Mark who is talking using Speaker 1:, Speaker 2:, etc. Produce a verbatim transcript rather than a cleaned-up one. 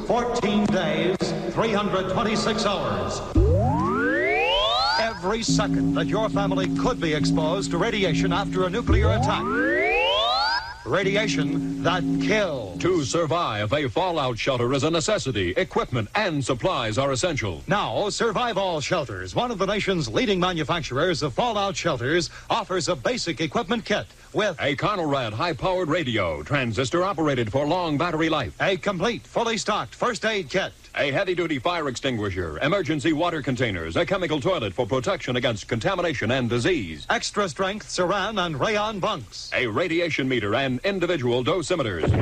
Speaker 1: fourteen days, three hundred twenty-six hours. Every second that your family could be exposed to radiation after a nuclear attack. Radiation that kills.
Speaker 2: To survive, a fallout shelter is a necessity. Equipment and supplies are essential.
Speaker 1: Now, Survival Shelters, one of the nation's leading manufacturers of fallout shelters, offers a basic equipment kit with
Speaker 2: a Conelrad high-powered radio, transistor operated for long battery life,
Speaker 1: a complete, fully stocked first aid kit,
Speaker 2: a heavy-duty fire extinguisher, emergency water containers, a chemical toilet for protection against contamination and disease,
Speaker 1: extra strength saran and rayon bunks,
Speaker 2: a radiation meter and individual dosimeters.